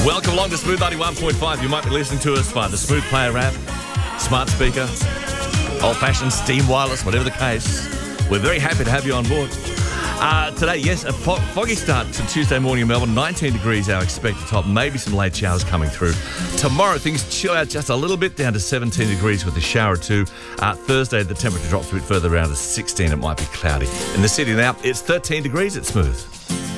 Welcome along to Smooth 91.5. You might be listening to us via the Smooth Player app, smart speaker, old-fashioned steam wireless, whatever the case. We're very happy to have you on board. Today, yes, a foggy start to Tuesday morning in Melbourne. 19 degrees our expected top. Maybe some late showers coming through. Tomorrow, things chill out just a little bit, down to 17 degrees with a shower or two. Thursday, the temperature drops a bit further, around to 16. It might be cloudy. In the city now, it's 13 degrees. It's smooth.